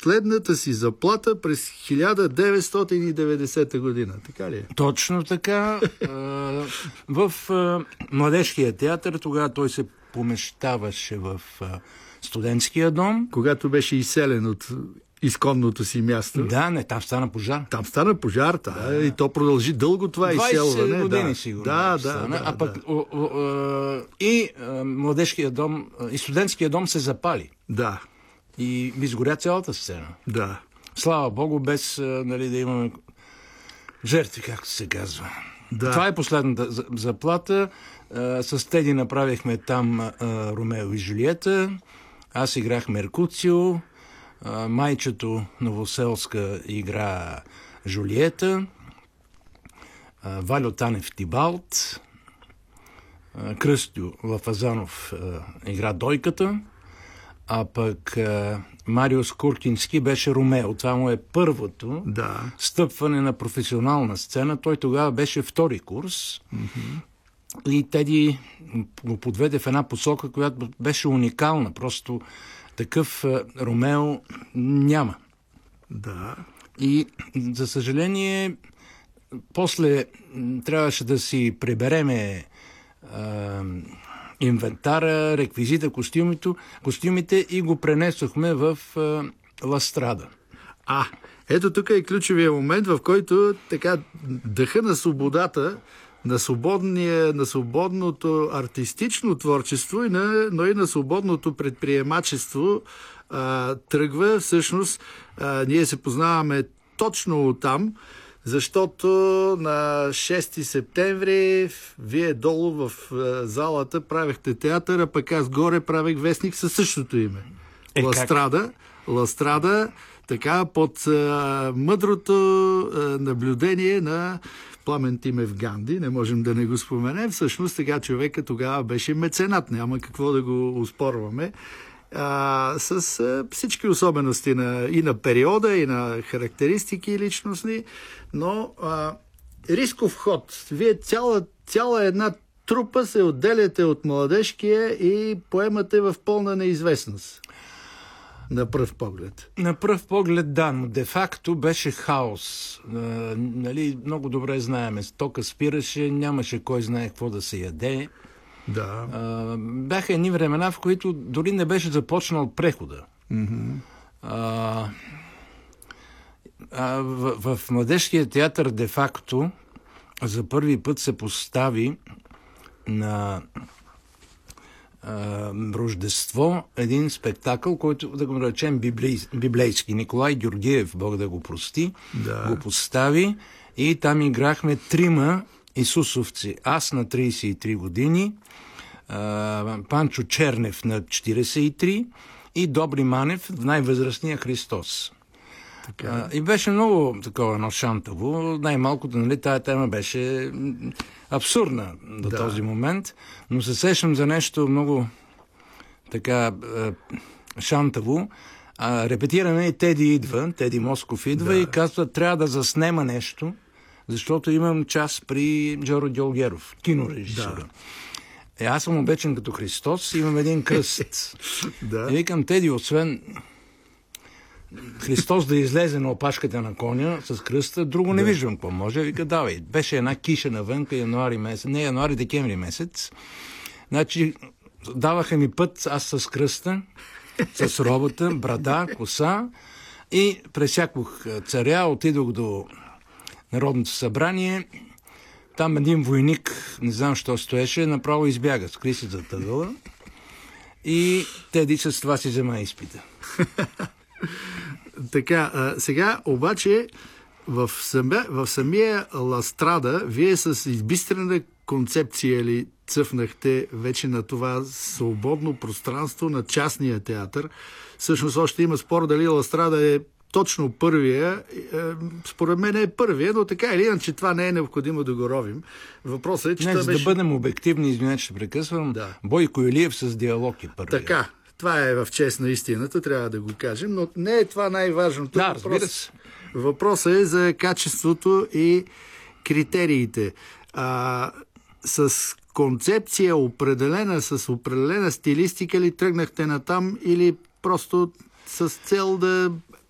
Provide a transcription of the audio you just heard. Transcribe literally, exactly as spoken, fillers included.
последната си заплата през хиляда деветстотин и деветдесета година. Така ли е? Точно така. В Младежкия театър тогава той се помещаваше в студентския дом. Когато беше изселен от изконното си място. Да, не, там стана пожар. Там стана пожар, да, да. И то продължи дълго това изселване. двайсет години да. сигурно. Да, да, стана. да. А пък да. о, о, о, и а, Младежкия дом, и студентския дом се запали. Да. И изгоря цялата сцена. Да. Слава Богу, без а, нали, да имаме жертви, както се казва. Да. Това е последната заплата. А, с Теди направихме там а, Ромео и Жулиета. Аз играх Меркуцио. А, майчето Новоселска игра Жулиета. А, Вальо Танев Тибалт. А, Кръстю Лафазанов а, игра Дойката. А пък а, Мариус Куртински беше Ромео. Това му е първото да. стъпване на професионална сцена. Той тогава беше втори курс. Mm-hmm. И Теди го подведе в една посока, която беше уникална. Просто такъв а, Ромео няма. Да. И, за съжаление, после трябваше да си прибереме а, инвентара, реквизита, костюмите и го пренесохме в а, Ластрада. А, ето тук е ключовия момент, в който така дъха на свободата, на, свободния, на свободното артистично творчество, и на, но и на свободното предприемачество а, тръгва. Всъщност, а, ние се познаваме точно там, защото на шести септември вие долу в а, залата правехте театър, а пък аз горе правех вестник със същото име. Е, Ластрада. Ластрада, така, под а, мъдрото а, наблюдение на Пламен Тимев Ганди, не можем да не го споменем. Всъщност сега човека тогава беше меценат, няма какво да го успорваме. А, с а, всички особености на, и на периода, и на характеристики личностни, но а, рисков ход. Вие цяла, цяла една трупа се отделяте от младежкия и поемате в пълна неизвестност. На пръв поглед. На пръв поглед, да, но де-факто беше хаос. А, нали, много добре знаеме. Тока спираше, нямаше кой знае какво да се яде. Да. А, бяха едни времена, в които дори не беше започнал прехода. Mm-hmm. А, а, в, в Младежкия театър де-факто за първи път се постави на Uh, Рождество един спектакъл, който, да го наречем, библей, библейски. Николай Георгиев, Бог да го прости, да. го постави и там играхме трима исусовци. Аз на трийсет и три години, uh, Панчо Чернев на четирийсет и три и Добри Манев, най-възрастния Христос. Така. Uh, и беше много такова едно шантаво. Най-малкото, нали, тая тема беше абсурдна до да. този момент, но се сещам за нещо много така е, шантаво. А, репетираме и Теди идва, Теди Москов идва да. и казва, трябва да заснема нещо, защото имам час при Джоро Дьолгеров, кинорежисора. Да. Е, аз съм обечен като Христос, имам един кръст. да. И викам, Теди, освен Христос да излезе на опашката на коня с кръста, друго не да. виждам какво може. Вика, давай. Беше една киша навънка, януари месец, не януари, декември месец. Значи, даваха ми път, аз с кръста, с робота, брада, коса и пресякох царя, отидох до Народното събрание. Там един войник, не знам що стоеше, направо избяга, скри се за тъгъла и Теди с това си взема изпита. Така, а, сега обаче в, самия, в самия Ластрада вие с избистрена концепция ли цъфнахте вече на това свободно пространство на частния театър? Всъщност още има спор дали Ластрада е точно първия. Според мен е първия, но така или иначе това не е необходимо да го ровим. Въпросът е, че не, това за беше... да бъдем обективни, извинете, ще прекъсвам, да. Бойко Илиев с диалог е първия. Така. Това е в чест на истината, трябва да го кажем, но не е това най-важното. Да, разбира се. Въпросът е за качеството и критериите. А, с концепция определена, с определена стилистика ли тръгнахте натам или просто с цел да